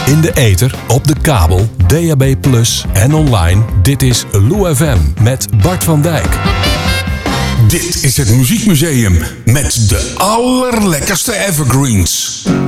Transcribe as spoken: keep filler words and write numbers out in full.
In de ether, op de kabel, D A B plus, en online. Dit is Lou F M met Bart van Dijk. Dit is het Muziekmuseum met de allerlekkerste evergreens.